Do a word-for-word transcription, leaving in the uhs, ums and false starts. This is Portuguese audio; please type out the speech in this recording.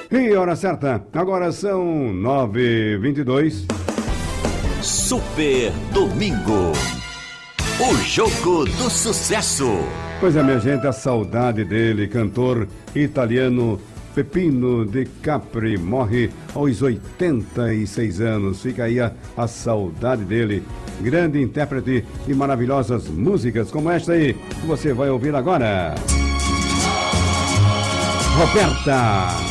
E hora certa, agora são nove e vinte e dois. Super Domingo. O jogo do sucesso. Pois é, minha gente, a saudade dele, cantor italiano Peppino De Capri, morre aos oitenta e seis anos. Fica aí a, a saudade dele. Grande intérprete de maravilhosas músicas como esta aí, que você vai ouvir agora. Roberta.